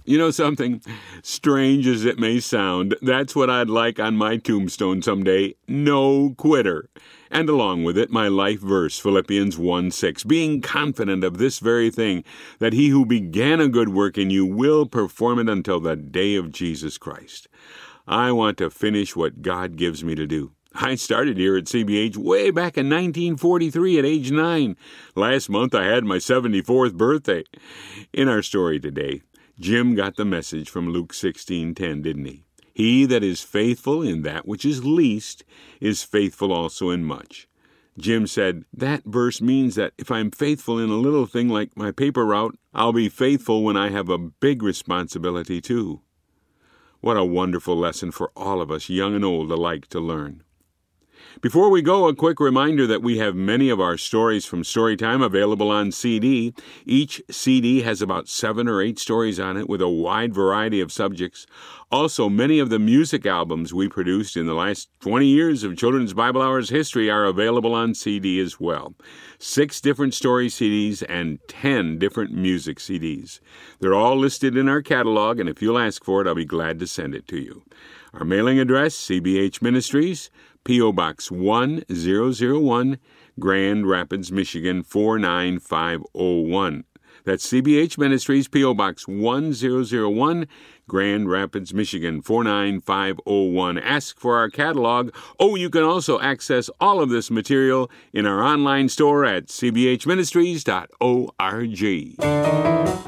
You know something? Strange as it may sound, that's what I'd like on my tombstone someday. No quitter. And along with it, my life verse, Philippians 1:6, being confident of this very thing, that he who began a good work in you will perform it until the day of Jesus Christ. I want to finish what God gives me to do. I started here at CBH way back in 1943 at age 9. Last month I had my 74th birthday. In our story today, Jim got the message from Luke 16:10, didn't he? He that is faithful in that which is least is faithful also in much. Jim said, that verse means that if I'm faithful in a little thing like my paper route, I'll be faithful when I have a big responsibility too. What a wonderful lesson for all of us, young and old alike, to learn. Before we go, a quick reminder that we have many of our stories from Storytime available on CD. Each CD has about 7 or 8 stories on it with a wide variety of subjects. Also, many of the music albums we produced in the last 20 years of Children's Bible Hour's history are available on CD as well. 6 different story CDs and 10 different music CDs. They're all listed in our catalog, and if you'll ask for it, I'll be glad to send it to you. Our mailing address, CBH Ministries, P.O. Box 1001, Grand Rapids, Michigan 49501. That's CBH Ministries, P.O. Box 1001, Grand Rapids, Michigan 49501. Ask for our catalog. Oh, you can also access all of this material in our online store at cbhministries.org.